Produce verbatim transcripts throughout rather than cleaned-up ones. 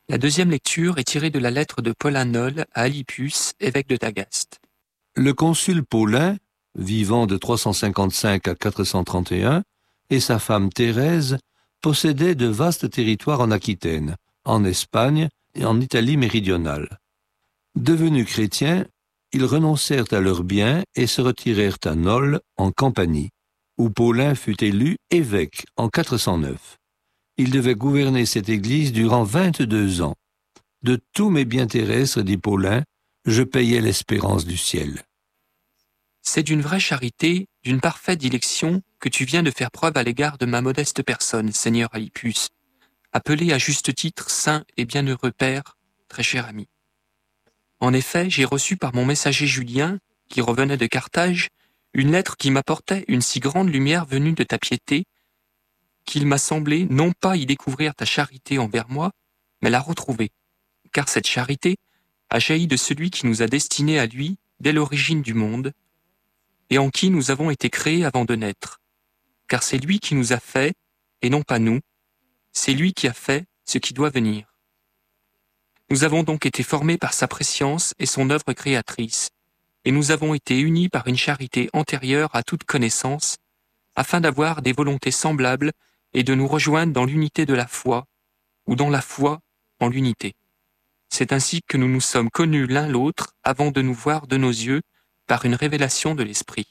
La deuxième lecture est tirée de la lettre de Paulin Nol à Alypius, évêque de Tagaste. Le consul Paulin, vivant de trois cent cinquante-cinq à quatre cent trente et un, et sa femme Thérèse possédaient de vastes territoires en Aquitaine, en Espagne et en Italie méridionale. Devenus chrétiens, ils renoncèrent à leurs biens et se retirèrent à Nol, en Campanie, où Paulin fut élu évêque en quatre cent neuf. Il devait gouverner cette église durant vingt-deux ans. De tous mes biens terrestres, dit Paulin, je payais l'espérance du ciel. C'est d'une vraie charité, d'une parfaite dilection que tu viens de faire preuve à l'égard de ma modeste personne, Seigneur Alypius, appelé à juste titre saint et bienheureux Père, très cher ami. En effet, j'ai reçu par mon messager Julien, qui revenait de Carthage, une lettre qui m'apportait une si grande lumière venue de ta piété, qu'il m'a semblé non pas y découvrir ta charité envers moi, mais la retrouver, car cette charité a jailli de celui qui nous a destinés à lui dès l'origine du monde, et en qui nous avons été créés avant de naître, car c'est lui qui nous a fait, et non pas nous, c'est lui qui a fait ce qui doit venir. Nous avons donc été formés par sa prescience et son œuvre créatrice, et nous avons été unis par une charité antérieure à toute connaissance, afin d'avoir des volontés semblables et de nous rejoindre dans l'unité de la foi, ou dans la foi en l'unité. C'est ainsi que nous nous sommes connus l'un l'autre avant de nous voir de nos yeux par une révélation de l'Esprit.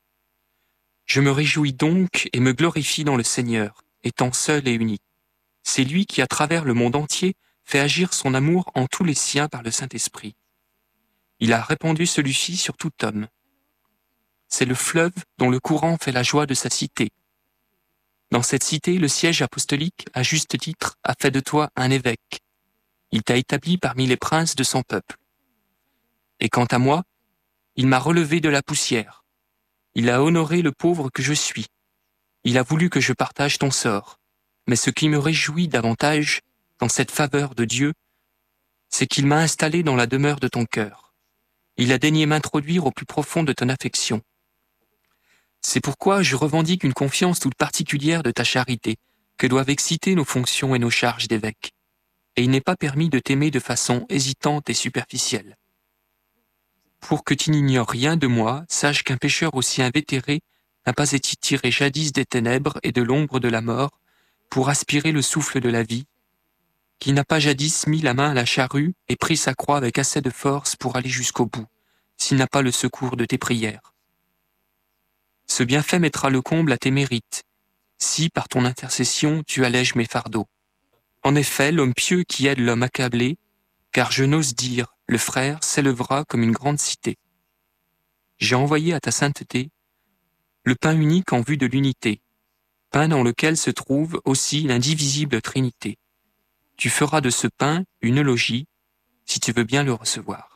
Je me réjouis donc et me glorifie dans le Seigneur, étant seul et unique. C'est lui qui, à travers le monde entier, fait agir son amour en tous les siens par le Saint-Esprit. Il a répandu celui-ci sur tout homme. C'est le fleuve dont le courant fait la joie de sa cité. Dans cette cité, le siège apostolique, à juste titre, a fait de toi un évêque. Il t'a établi parmi les princes de son peuple. Et quant à moi, il m'a relevé de la poussière. Il a honoré le pauvre que je suis. Il a voulu que je partage ton sort. Mais ce qui me réjouit davantage, dans cette faveur de Dieu, c'est qu'il m'a installé dans la demeure de ton cœur. Il a daigné m'introduire au plus profond de ton affection. C'est pourquoi je revendique une confiance toute particulière de ta charité, que doivent exciter nos fonctions et nos charges d'évêque. Et il n'est pas permis de t'aimer de façon hésitante et superficielle. Pour que tu n'ignores rien de moi, sache qu'un pécheur aussi invétéré n'a pas été tiré jadis des ténèbres et de l'ombre de la mort pour aspirer le souffle de la vie, qui n'a pas jadis mis la main à la charrue et pris sa croix avec assez de force pour aller jusqu'au bout, s'il n'a pas le secours de tes prières. Ce bienfait mettra le comble à tes mérites, si, par ton intercession, tu allèges mes fardeaux. En effet, l'homme pieux qui aide l'homme accablé, car je n'ose dire, le frère s'élèvera comme une grande cité. J'ai envoyé à ta sainteté le pain unique en vue de l'unité, pain dans lequel se trouve aussi l'indivisible Trinité. Tu feras de ce pain une eulogie, si tu veux bien le recevoir.